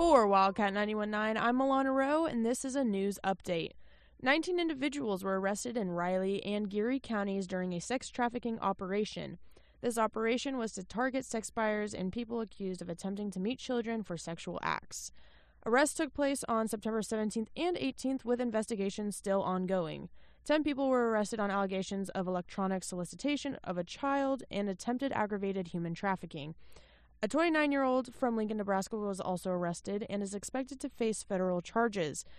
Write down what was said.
For Wildcat 91.9, I'm Milana Rowe, and this is a news update. 19 individuals were arrested in Riley and Geary counties during a sex trafficking operation. This operation was to target sex buyers and people accused of attempting to meet children for sexual acts. Arrests took place on September 17th and 18th, with investigations still ongoing. 10 people were arrested on allegations of electronic solicitation of a child and attempted aggravated human trafficking. A 29-year-old from Lincoln, Nebraska was also arrested and is expected to face federal charges.